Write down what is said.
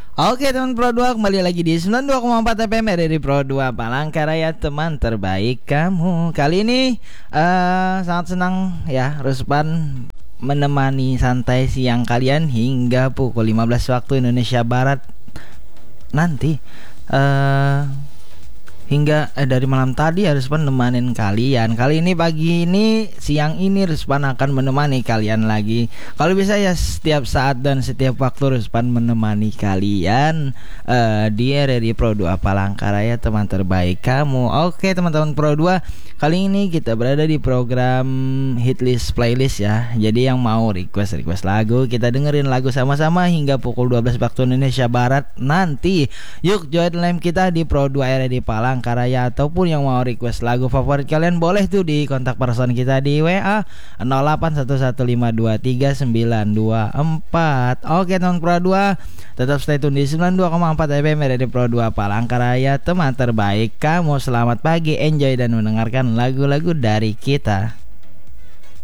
Oke teman Pro 2, kembali lagi di 92,4 FM dari Pro 2 Palangkaraya, teman terbaik kamu. Kali ini sangat senang ya Ruspan menemani santai siang kalian hingga pukul 15 waktu Indonesia Barat nanti. Hingga dari malam tadi Ruspan nemanin kalian. Kali ini pagi ini, siang ini Ruspan akan menemani kalian lagi. Kalau bisa ya setiap saat dan setiap waktu Ruspan menemani kalian di RRI Pro 2 Palangkaraya, teman terbaik kamu. Oke teman-teman Pro 2, kali ini kita berada di program Hitlist Playlist ya. Jadi yang mau request lagu, kita dengerin lagu sama-sama hingga pukul 12 waktu Indonesia Barat nanti. Yuk join live kita di Pro 2 RRI Palangkaraya, ataupun yang mau request lagu favorit kalian boleh tuh di kontak person kita di WA 0811153924. Oke teman Pro 2, tetap stay tune di 92,4 FM dari Pro 2 Palangkaraya, teman terbaik kamu. Selamat pagi, enjoy dan mendengarkan lagu-lagu dari kita.